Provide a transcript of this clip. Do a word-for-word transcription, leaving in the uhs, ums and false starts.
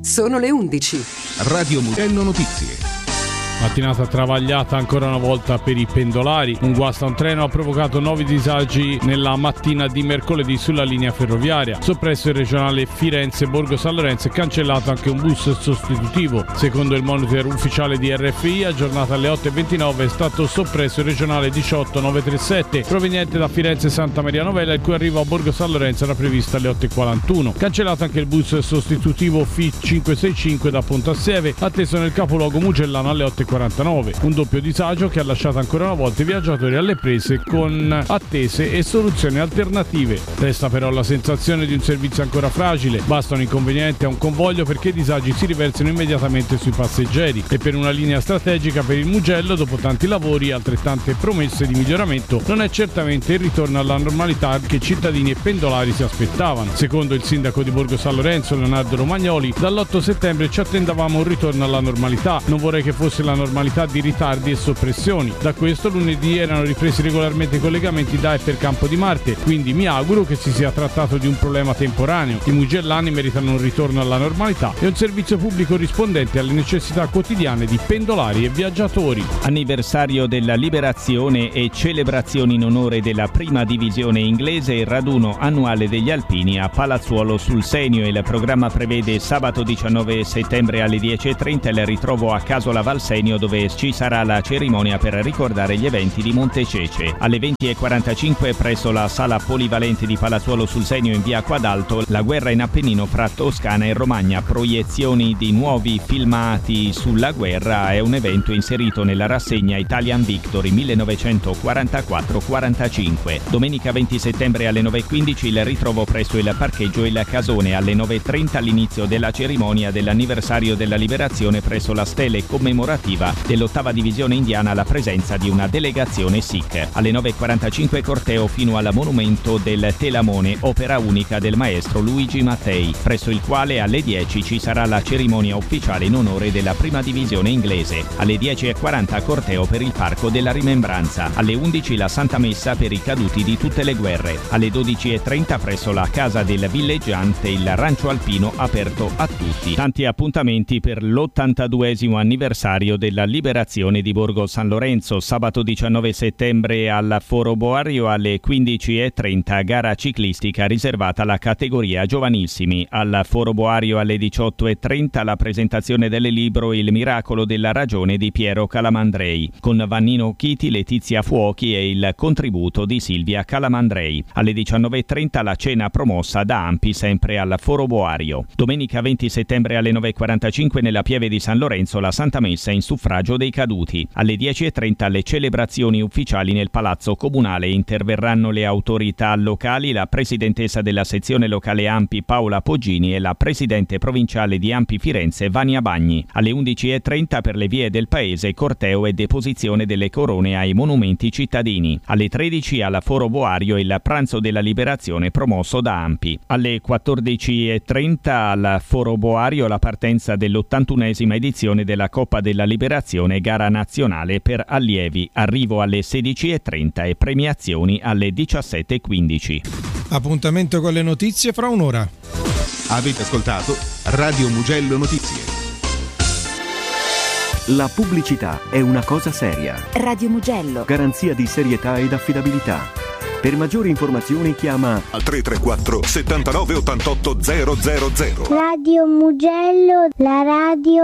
Sono le undici. Radio Mugello Notizie. Mattinata travagliata ancora una volta per i pendolari. Un guasto a un treno ha provocato nuovi disagi nella mattina di mercoledì sulla linea ferroviaria. Soppresso il regionale Firenze-Borgo San Lorenzo e cancellato anche un bus sostitutivo. Secondo il monitor ufficiale di R F I, aggiornato alle otto e ventinove, è stato soppresso il regionale diciotto novecentotrentasette proveniente da Firenze Santa Maria Novella, il cui arrivo a Borgo San Lorenzo era previsto alle otto e quarantuno. Cancellato anche il bus sostitutivo F I cinquecentosessantacinque da Pontassieve, atteso nel capoluogo mugellano alle otto e quarantanove. Un doppio disagio che ha lasciato ancora una volta i viaggiatori alle prese con attese e soluzioni alternative. Resta però la sensazione di un servizio ancora fragile. Basta un inconveniente a un convoglio perché i disagi si riversano immediatamente sui passeggeri, e per una linea strategica per il Mugello, dopo tanti lavori e altrettante promesse di miglioramento, non è certamente il ritorno alla normalità che cittadini e pendolari si aspettavano. Secondo il sindaco di Borgo San Lorenzo, Leonardo Romagnoli, dall'otto settembre ci attendavamo un ritorno alla normalità. Non vorrei che fosse la normalità di ritardi e soppressioni. Da questo lunedì erano ripresi regolarmente i collegamenti da e per Campo di Marte, quindi mi auguro che si sia trattato di un problema temporaneo. I mugellani meritano un ritorno alla normalità e un servizio pubblico rispondente alle necessità quotidiane di pendolari e viaggiatori. Anniversario della liberazione e celebrazioni in onore della prima divisione inglese e raduno annuale degli alpini a Palazzuolo sul Senio. Il programma prevede sabato diciannove settembre alle dieci e trenta il ritrovo a Casola Val Senio, dove ci sarà la cerimonia per ricordare gli eventi di Montecece. Alle venti e quarantacinque presso la sala polivalente di Palazzuolo sul Senio in via Quadalto, la guerra in Appennino fra Toscana e Romagna, proiezioni di nuovi filmati sulla guerra. È un evento inserito nella rassegna Italian Victory millenovecentoquarantaquattro quarantacinque. Domenica venti settembre alle nove e quindici il ritrovo presso il parcheggio Il Casone. Alle nove e trenta l'inizio della cerimonia dell'anniversario della liberazione presso la stele commemorativa dell'ottava divisione indiana, alla presenza di una delegazione Sikh. Alle nove e quarantacinque corteo fino al monumento del Telamone, opera unica del maestro Luigi Mattei, presso il quale alle dieci ci sarà la cerimonia ufficiale in onore della prima divisione inglese. Alle dieci e quaranta corteo per il Parco della Rimembranza. Alle undici la Santa Messa per i caduti di tutte le guerre. Alle dodici e trenta presso la Casa del Villeggiante il rancio alpino aperto a tutti. Tanti appuntamenti per l'ottantaduesimo anniversario della liberazione di Borgo San Lorenzo. Sabato diciannove settembre al Foro Boario alle quindici e trenta gara ciclistica riservata alla categoria giovanissimi. Al Foro Boario alle diciotto e trenta la presentazione del libro Il miracolo della ragione di Piero Calamandrei, con Vannino Chiti, Letizia Fuochi e il contributo di Silvia Calamandrei. Alle diciannove e trenta la cena promossa da Ampi, sempre al Foro Boario. Domenica venti settembre alle nove e quarantacinque nella Pieve di San Lorenzo la Santa Messa in suffragio dei caduti. Alle dieci e trenta le celebrazioni ufficiali nel Palazzo Comunale. Interverranno le autorità locali, la presidentessa della sezione locale Ampi Paola Poggini e la presidente provinciale di Ampi Firenze Vania Bagni. Alle undici e trenta per le vie del paese corteo e deposizione delle corone ai monumenti cittadini. Alle tredici alla Foro Boario il pranzo della liberazione promosso da Ampi. Alle quattordici e trenta al Foro Boario la partenza dell'ottantunesima edizione della Coppa della Liberazione, gara nazionale per allievi. Arrivo alle sedici e trenta e premiazioni alle diciassette e quindici. Appuntamento con le notizie fra un'ora. Avete ascoltato Radio Mugello Notizie. La pubblicità è una cosa seria. Radio Mugello. Garanzia di serietà ed affidabilità. Per maggiori informazioni chiama al tre tre quattro settantanove ottantotto zero zero zero. Radio Mugello, la radio